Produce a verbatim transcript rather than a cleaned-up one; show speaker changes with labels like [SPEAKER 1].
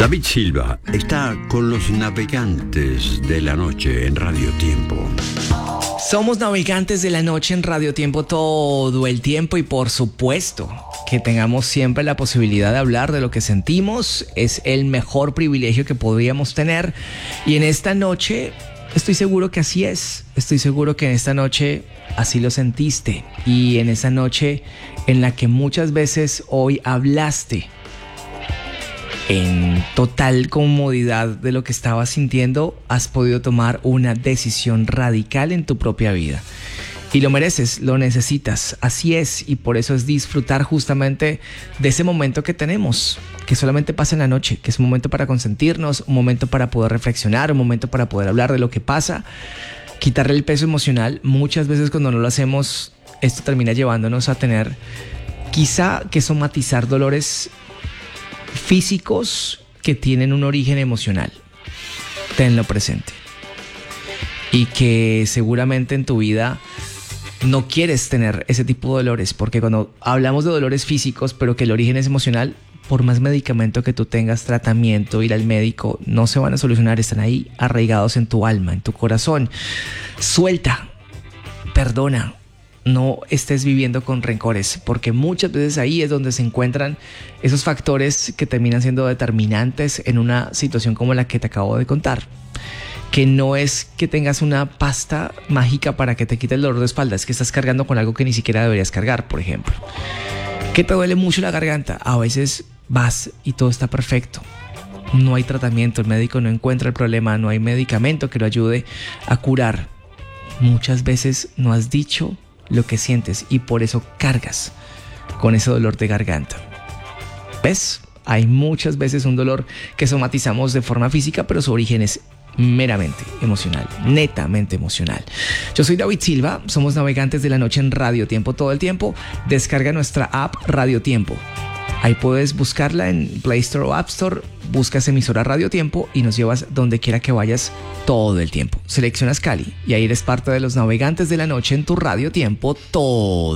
[SPEAKER 1] David Silva está con los navegantes de la noche en Radio Tiempo.
[SPEAKER 2] Somos navegantes de la noche en Radio Tiempo todo el tiempo y por supuesto que tengamos siempre la posibilidad de hablar de lo que sentimos es el mejor privilegio que podríamos tener. Y en esta noche estoy seguro que así es. Estoy seguro que en esta noche así lo sentiste. Y en esa noche en la que muchas veces hoy hablaste en total comodidad de lo que estabas sintiendo, has podido tomar una decisión radical en tu propia vida. Y lo mereces, lo necesitas, así es, y por eso es disfrutar justamente de ese momento que tenemos, que solamente pasa en la noche, que es un momento para consentirnos, un momento para poder reflexionar, un momento para poder hablar de lo que pasa, quitarle el peso emocional. Muchas veces cuando no lo hacemos, esto termina llevándonos a tener, quizá que somatizar dolores físicos que tienen un origen emocional. Tenlo presente. Y que seguramente en tu vida no quieres tener ese tipo de dolores, porque cuando hablamos de dolores físicos, pero que el origen es emocional, por más medicamento que tú tengas, tratamiento, ir al médico, no se van a solucionar, están ahí arraigados en tu alma, en tu corazón. Suelta, perdona. No estés viviendo con rencores, porque muchas veces ahí es donde se encuentran esos factores que terminan siendo determinantes en una situación como la que te acabo de contar. Que no es que tengas una pasta mágica para que te quite el dolor de espalda, es que estás cargando con algo que ni siquiera deberías cargar, por ejemplo. Que te duele mucho la garganta, a veces vas y todo está perfecto. No hay tratamiento, el médico no encuentra el problema, no hay medicamento que lo ayude a curar. Muchas veces no has dicho lo que sientes y por eso cargas con ese dolor de garganta. ¿Ves? Hay muchas veces un dolor que somatizamos de forma física, pero su origen es meramente emocional, netamente emocional. Yo soy David Silva, somos navegantes de la noche en Radio Tiempo todo el tiempo. Descarga nuestra app Radio Tiempo. Ahí puedes buscarla en Play Store o App Store, buscas emisora Radio Tiempo y nos llevas donde quiera que vayas todo el tiempo. Seleccionas Cali y ahí eres parte de los navegantes de la noche en tu Radio Tiempo todo